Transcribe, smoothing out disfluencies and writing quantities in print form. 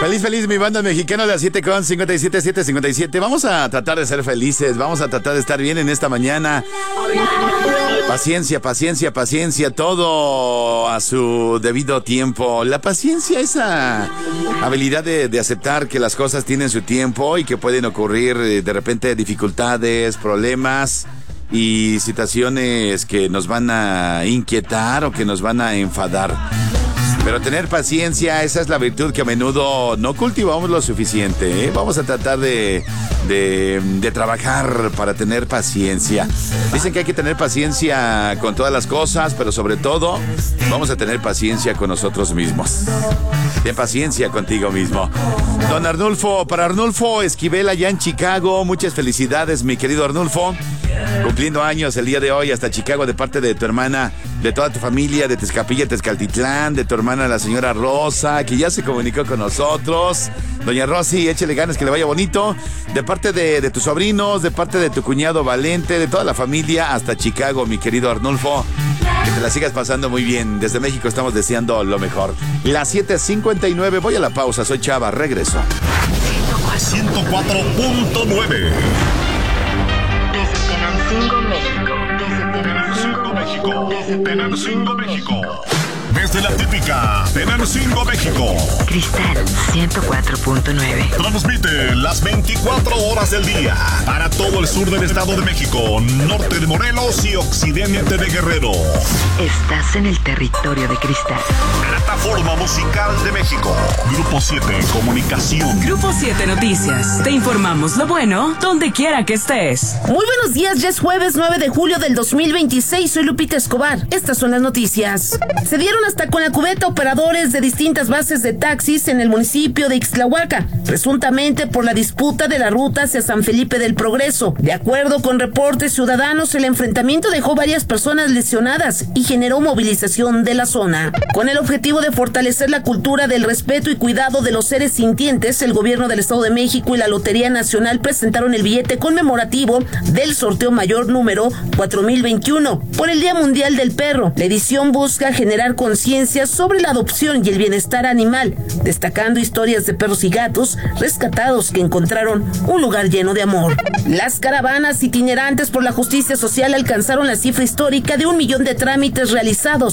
Feliz, mi banda mexicana de las 7:57. Vamos a tratar de ser felices, vamos a tratar de estar bien en esta mañana. Paciencia, todo a su debido tiempo. La paciencia, esa habilidad de aceptar que las cosas tienen su tiempo y que pueden ocurrir de repente dificultades, problemas y situaciones que nos van a inquietar o que nos van a enfadar. Pero tener paciencia, esa es la virtud que a menudo no cultivamos lo suficiente, ¿eh? Vamos a tratar de trabajar para tener paciencia. Dicen que hay que tener paciencia con todas las cosas, pero sobre todo vamos a tener paciencia con nosotros mismos. Ten paciencia contigo mismo. Don Arnulfo, para Arnulfo Esquivel allá en Chicago, muchas felicidades, mi querido Arnulfo. Cumpliendo años el día de hoy hasta Chicago de parte de tu hermana, de toda tu familia, de Tezcapilla, Tezcaltitlán, de tu hermana la señora Rosa, que ya se comunicó con nosotros. Doña Rosy, échale ganas, que le vaya bonito. De parte de tus sobrinos, de parte de tu cuñado Valente, de toda la familia hasta Chicago, mi querido Arnulfo. Que te la sigas pasando muy bien. Desde México estamos deseando lo mejor. Las 7:59, voy a la pausa, soy Chava, regreso. 104.9. Tenancingo, México. Desde la típica Tenancingo, México. Cristal 104.9. Transmite las 24 horas del día para todo el sur del Estado de México, norte de Morelos y occidente de Guerrero. Estás en el territorio de Cristal. Plataforma musical de México. Grupo 7 Comunicación. Grupo 7 Noticias. Te informamos lo bueno donde quiera que estés. Muy buenos días, ya es jueves 9 de julio del 2026. Soy Lupita Escobar. Estas son las noticias. Se dieron hasta con la cubeta operadores de distintas bases de taxis en el municipio de Ixtlahuaca, presuntamente por la disputa de la ruta hacia San Felipe del Progreso. De acuerdo con reportes ciudadanos, el enfrentamiento dejó varias personas lesionadas y generó movilización de la zona. Con el objetivo de fortalecer la cultura del respeto y cuidado de los seres sintientes, el gobierno del Estado de México y la Lotería Nacional presentaron el billete conmemorativo del sorteo mayor número 4021 por el Día Mundial del Perro. La edición busca generar conciencia sobre la adopción y el bienestar animal, destacando historias de perros y gatos rescatados que encontraron un lugar lleno de amor. Las caravanas itinerantes por la justicia social alcanzaron la cifra histórica de 1 millón de trámites realizados